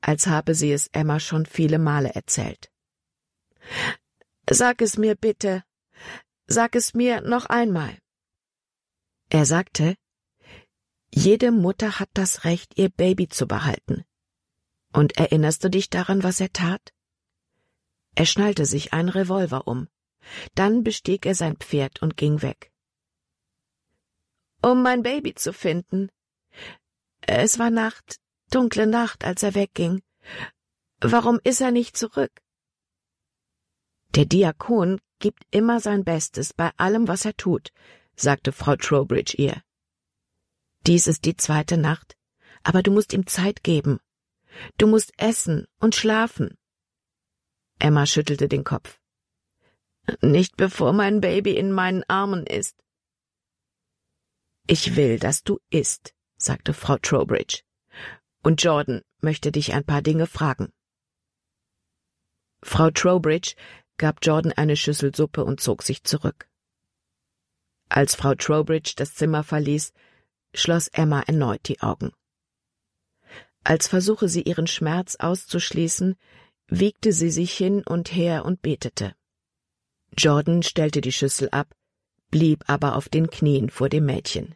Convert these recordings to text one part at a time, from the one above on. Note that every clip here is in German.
als habe sie es Emma schon viele Male erzählt. »Sag es mir bitte. Sag es mir noch einmal.« Er sagte, »Jede Mutter hat das Recht, ihr Baby zu behalten. Und erinnerst du dich daran, was er tat?« Er schnallte sich einen Revolver um. Dann bestieg er sein Pferd und ging weg. »Um mein Baby zu finden. Es war Nacht, dunkle Nacht, als er wegging. Warum ist er nicht zurück?« »Der Diakon gibt immer sein Bestes bei allem, was er tut«, sagte Frau Trowbridge ihr. »Dies ist die 2. Nacht, aber du musst ihm Zeit geben. Du musst essen und schlafen.« Emma schüttelte den Kopf. »Nicht bevor mein Baby in meinen Armen ist.« »Ich will, dass du isst«, sagte Frau Trowbridge. »Und Jordan möchte dich ein paar Dinge fragen.« Frau Trowbridge gab Jordan eine Schüssel Suppe und zog sich zurück. Als Frau Trowbridge das Zimmer verließ, schloss Emma erneut die Augen. Als versuche sie ihren Schmerz auszuschließen, wiegte sie sich hin und her und betete. Jordan stellte die Schüssel ab, blieb aber auf den Knien vor dem Mädchen.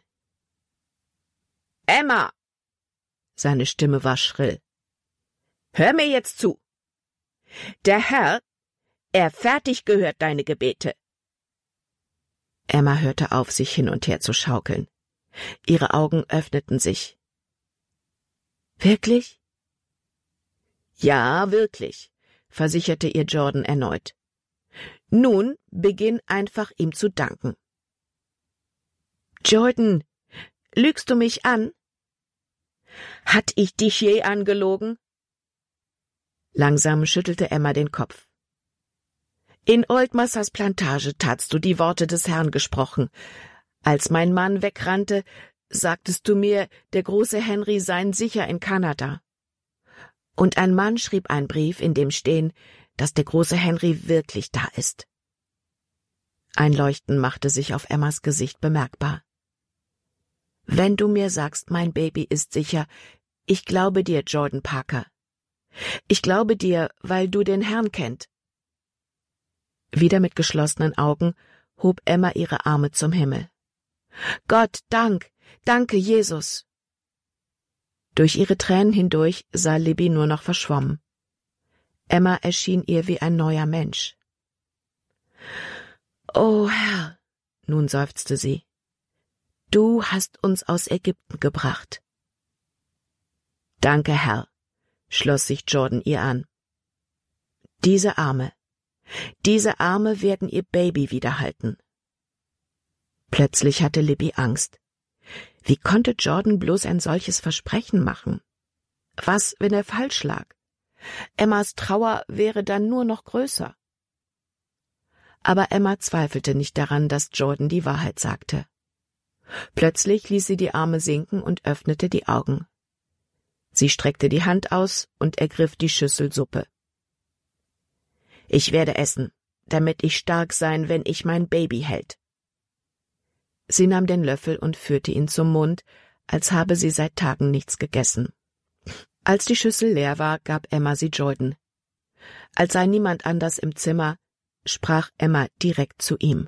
»Emma!« Seine Stimme war schrill. »Hör mir jetzt zu! Der Herr, er fertig gehört deine Gebete!« Emma hörte auf, sich hin und her zu schaukeln. Ihre Augen öffneten sich. »Wirklich?« »Ja, wirklich«, versicherte ihr Jordan erneut. »Nun beginn einfach, ihm zu danken.« »Jordan, lügst du mich an?« »Hat ich dich je angelogen?« Langsam schüttelte Emma den Kopf. »In Oldmasters Plantage tatst du die Worte des Herrn gesprochen. Als mein Mann wegrannte, sagtest du mir, der große Henry sei sicher in Kanada. Und ein Mann schrieb einen Brief, in dem stehen, dass der große Henry wirklich da ist.« Ein Leuchten machte sich auf Emmas Gesicht bemerkbar. »Wenn du mir sagst, mein Baby ist sicher, ich glaube dir, Jordan Parker. Ich glaube dir, weil du den Herrn kennt.« Wieder mit geschlossenen Augen hob Emma ihre Arme zum Himmel. »Gott, danke, Jesus!« Durch ihre Tränen hindurch sah Libby nur noch verschwommen. Emma erschien ihr wie ein neuer Mensch. »O Herr«, nun seufzte sie, »du hast uns aus Ägypten gebracht.« »Danke, Herr«, schloss sich Jordan ihr an. Diese Arme werden ihr Baby wiederhalten.« Plötzlich hatte Libby Angst. Wie konnte Jordan bloß ein solches Versprechen machen? Was, wenn er falsch lag? Emmas Trauer wäre dann nur noch größer. Aber Emma zweifelte nicht daran, dass Jordan die Wahrheit sagte. Plötzlich ließ sie die Arme sinken und öffnete die Augen. Sie streckte die Hand aus und ergriff die Schüssel Suppe. »Ich werde essen, damit ich stark sein, wenn ich mein Baby hält.« Sie nahm den Löffel und führte ihn zum Mund, als habe sie seit Tagen nichts gegessen. Als die Schüssel leer war, gab Emma sie Jordan. Als sei niemand anders im Zimmer, sprach Emma direkt zu ihm.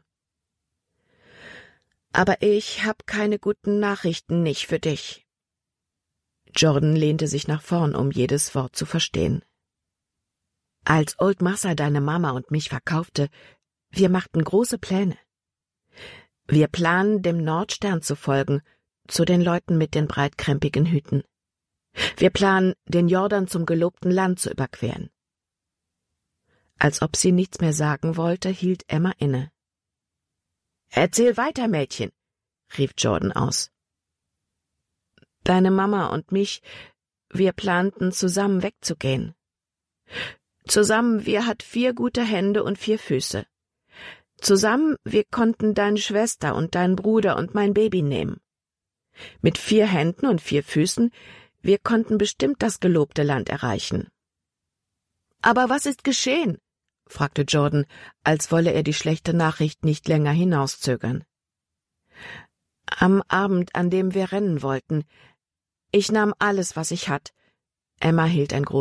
»Aber ich hab keine guten Nachrichten nicht für dich.« Jordan lehnte sich nach vorn, um jedes Wort zu verstehen. »Als Old Massa deine Mama und mich verkaufte, wir machten große Pläne. Wir planen, dem Nordstern zu folgen, zu den Leuten mit den breitkrempigen Hüten. Wir planen, den Jordan zum gelobten Land zu überqueren.« Als ob sie nichts mehr sagen wollte, hielt Emma inne. »Erzähl weiter, Mädchen«, rief Jordan aus. »Deine Mama und mich, wir planten, zusammen wegzugehen. Zusammen, wir hat 4 gute Hände und 4 Füße. Zusammen, wir konnten deine Schwester und deinen Bruder und mein Baby nehmen. Mit 4 Händen und 4 Füßen, wir konnten bestimmt das gelobte Land erreichen.« »Aber was ist geschehen?« fragte Jordan, als wolle er die schlechte Nachricht nicht länger hinauszögern. »Am Abend, an dem wir rennen wollten, ich nahm alles, was ich hatt.« Emma hielt ein